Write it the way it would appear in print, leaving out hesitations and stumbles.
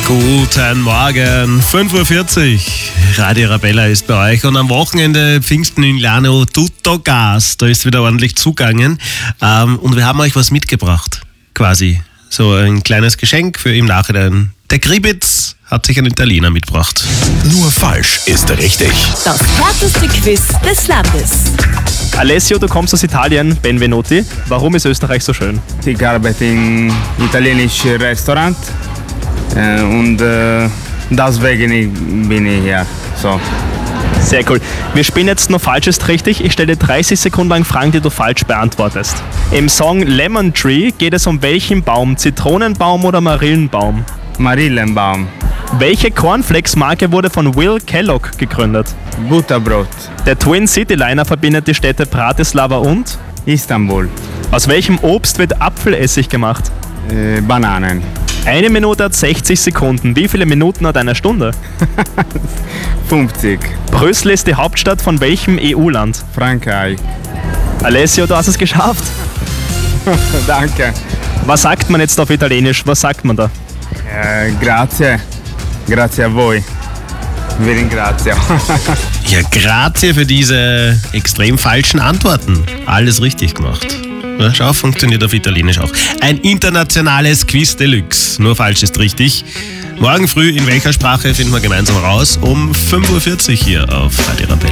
Guten Morgen, 5:40 Uhr. Radio Arabella ist bei euch und am Wochenende Pfingsten in Lano, tutto gas. Da ist wieder ordentlich zugangen. Und wir haben euch was mitgebracht, quasi. So ein kleines Geschenk für im Nachhinein. Der Kribitz hat sich einen Italiener mitgebracht. Nur falsch ist richtig. Das härteste Quiz des Landes. Alessio, du kommst aus Italien, Benvenuti. Warum ist Österreich so schön? Ich arbeite im italienischen Restaurant und deswegen bin ich hier. So. Sehr cool. Wir spielen jetzt nur falsch ist richtig. Ich stelle dir 30 Sekunden lang Fragen, die du falsch beantwortest. Im Song Lemon Tree geht es um welchen Baum? Zitronenbaum oder Marillenbaum? Marillenbaum, Welche Cornflakes-Marke wurde von Will Kellogg gegründet? Butterbrot, Der Twin City Liner verbindet die Städte Bratislava und? Istanbul, Aus welchem Obst wird Apfelessig gemacht? Bananen, 1 Minute hat 60 Sekunden. Wie viele Minuten hat eine Stunde? 50, Brüssel ist die Hauptstadt von welchem EU-Land? Frankreich. Alessio, du hast es geschafft. Danke. Was sagt man jetzt auf Italienisch? Was sagt man da? Grazie, grazie a voi. Vi ringrazio. Ja, grazie für diese extrem falschen Antworten. Alles richtig gemacht. Ja, schau, funktioniert auf Italienisch auch. Ein internationales Quiz Deluxe. Nur falsch ist richtig. Morgen früh in welcher Sprache finden wir gemeinsam raus? Um 5:40 Uhr hier auf Radio Arabella.